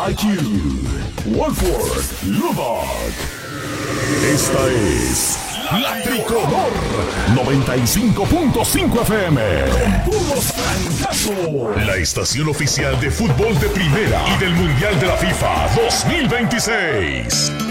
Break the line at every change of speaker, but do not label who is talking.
IQ, Wolford, Lubbock. Esta es La Tricolor 95.5 FM. Con puro trancazo. La estación oficial de fútbol de primera y del Mundial de la FIFA 2026.